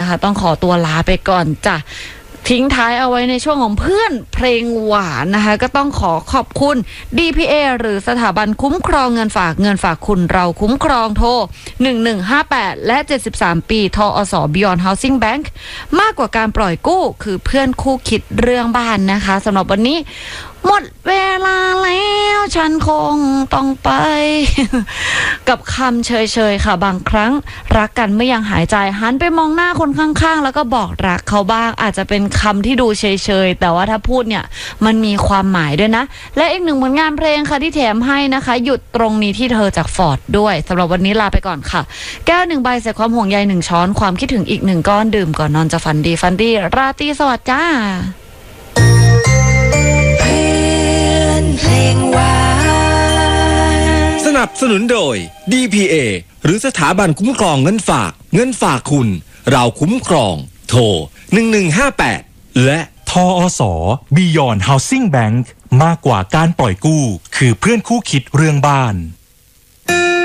นะคะต้องขอตัวลาไปก่อนจ้ะทิ้งท้ายเอาไว้ในช่วงของเพื่อนเพลงหวานนะคะก็ต้องขอขอบคุณ DPA หรือสถาบันคุ้มครองเงินฝากคุณเราคุ้มครองโทร1158และ73ปีทอส. Beyond Housing Bank มากกว่าการปล่อยกู้คือเพื่อนคู่คิดเรื่องบ้านนะคะสำหรับวันนี้หมดเวลาแล้วฉันคงต้องไป กับคำเฉยๆค่ะบางครั้งรักกันไม่ยังหายใจหันไปมองหน้าคนข้างๆแล้วก็บอกรักเขาบ้างอาจจะเป็นคำที่ดูเฉยๆแต่ว่าถ้าพูดเนี่ยมันมีความหมายด้วยนะและอีกหนึ่งผลงานเพลงค่ะที่แถมให้นะคะหยุดตรงนี้ที่เธอจากฟอร์ดด้วยสำหรับวันนี้ลาไปก่อนค่ะแก้ว1 ใบใส่ความห่วงใย1 ช้อนความคิดถึงอีก1 ก้อนดื่มก่อนนอนจะฝันดีราตรีสวัสดิ์จ้าสนับสนุนโดย DPA หรือสถาบันคุ้มครองเงินฝากคุณเราคุ้มครองโทร1158และทอส. Beyond Housing Bank มากกว่าการปล่อยกู้คือเพื่อนคู่คิดเรื่องบ้าน